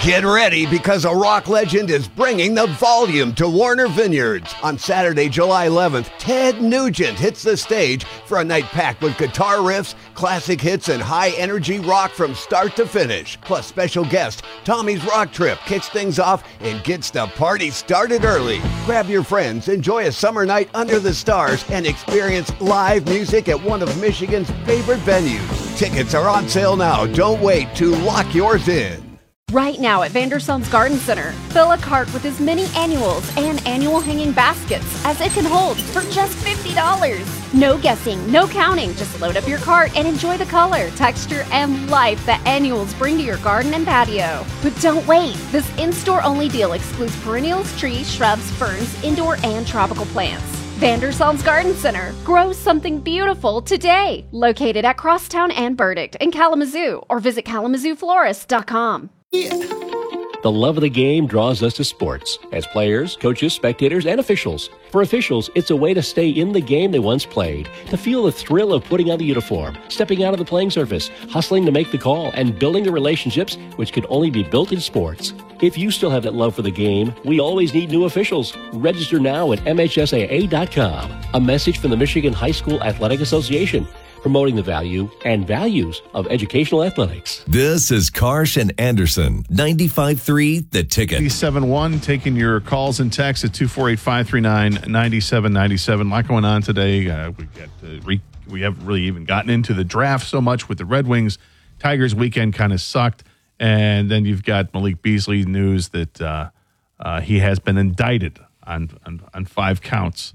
Get ready because a rock legend is bringing the volume to Warner Vineyards. On Saturday, July 11th, Ted Nugent hits the stage for a night packed with guitar riffs, classic hits, and high-energy rock from start to finish. Plus, special guest Tommy's Rock Trip kicks things off and gets the party started early. Grab your friends, enjoy a summer night under the stars, and experience live music at one of Michigan's favorite venues. Tickets are on sale now. Don't wait to lock yours in. Right now at Vandersum's Garden Center, fill a cart with as many annuals and annual hanging baskets as it can hold for just $50. No guessing, no counting. Just load up your cart and enjoy the color, texture, and life that annuals bring to your garden and patio. But don't wait. This in-store only deal excludes perennials, trees, shrubs, ferns, indoor and tropical plants. Vandersum's Garden Center. Grow something beautiful today. Located at Crosstown and Burdick in Kalamazoo, or visit KalamazooFlorist.com. The love of the game draws us to sports as players, coaches, spectators, and officials. For officials, it's a way to stay in the game they once played, to feel the thrill of putting on the uniform, stepping out of the playing surface, hustling to make the call, and building the relationships which can only be built in sports. If you still have that love for the game, we always need new officials. Register now at MHSAA.com. A message from the Michigan High School Athletic Association, promoting the value and values of educational athletics. This is Karsh and Anderson, 95.3 The Ticket. 97.1, taking your calls and texts at 248-539-9797. A lot going on today. We haven't really even gotten into the draft so much with the Red Wings. Tigers weekend kind of sucked. And then you've got Malik Beasley news that he has been indicted on 5 counts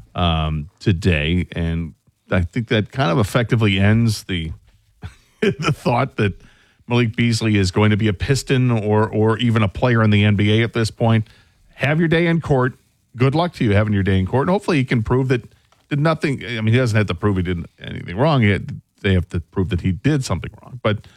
today. And I think that kind of effectively ends the the thought that Malik Beasley is going to be a Piston or even a player in the NBA at this point. Have your day in court. Good luck to you having your day in court. And hopefully he can prove that did nothing. I mean, he doesn't have to prove he did anything wrong. They have to prove that he did something wrong. But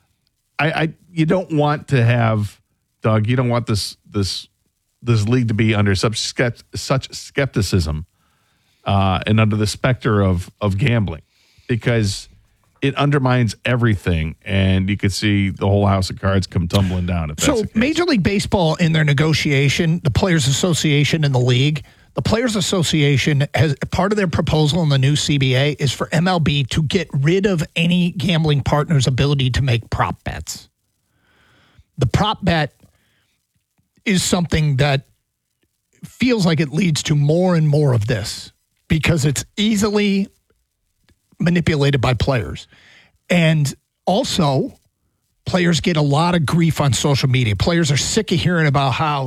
you don't want to have, Doug, you don't want this league to be under such skepticism and under the specter of gambling, because it undermines everything, and you could see the whole house of cards come tumbling down. If that's the case. Major League Baseball, in their negotiation, the Players Association and the league, the Players Association has part of their proposal in the new CBA is for MLB to get rid of any gambling partner's ability to make prop bets. The prop bet is something that feels like it leads to more and more of this, because it's easily manipulated by players. And also, players get a lot of grief on social media. Players are sick of hearing about how,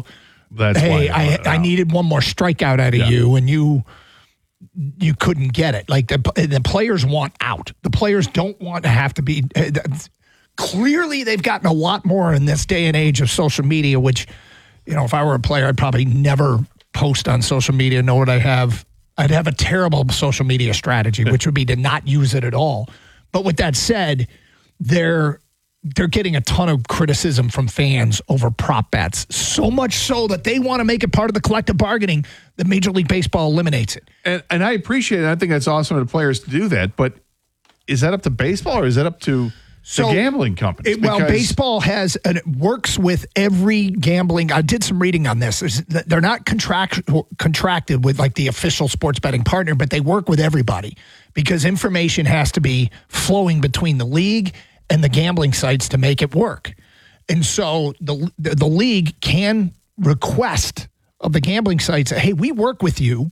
I needed one more strikeout out of you, and you couldn't get it. Like the players want out. The players don't want to have to be. Clearly, they've gotten a lot more in this day and age of social media, which, if I were a player, I'd probably never post on social media, nor would I have. I'd have a terrible social media strategy, which would be to not use it at all. But with that said, they're getting a ton of criticism from fans over prop bets, so much so that they want to make it part of the collective bargaining that Major League Baseball eliminates it. And I appreciate it. I think that's awesome of the players to do that. But is that up to baseball, or is that up to the gambling companies? Baseball works with every gambling. I did some reading on this. They're not contracted with like the official sports betting partner, but they work with everybody because information has to be flowing between the league and the gambling sites to make it work. And so the league can request of the gambling sites, hey, we work with you.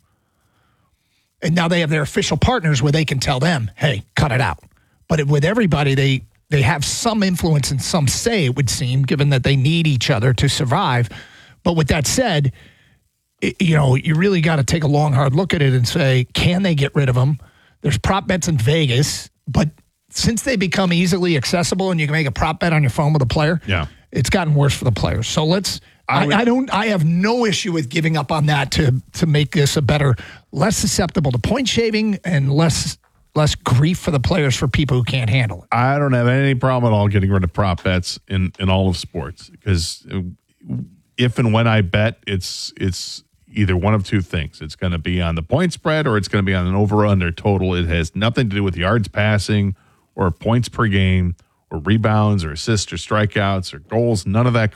And now they have their official partners where they can tell them, hey, cut it out. But with everybody, they have some influence and some say, it would seem, given that they need each other to survive. But with that said, you really got to take a long, hard look at it and say, can they get rid of them? There's prop bets in Vegas, but since they become easily accessible and you can make a prop bet on your phone with a player, it's gotten worse for the players. So I have no issue with giving up on that to make this a better, less susceptible to point shaving and less grief for the players for people who can't handle it. I don't have any problem at all getting rid of prop bets in all of sports, because if and when I bet, it's either one of two things. It's going to be on the point spread, or it's going to be on an over-under total. It has nothing to do with yards passing or points per game or rebounds or assists or strikeouts or goals, none of that